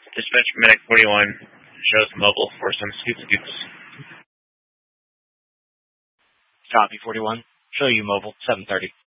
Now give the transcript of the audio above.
Dispatch Medic 41 shows mobile for some scoops. Copy 41. Show you mobile 730.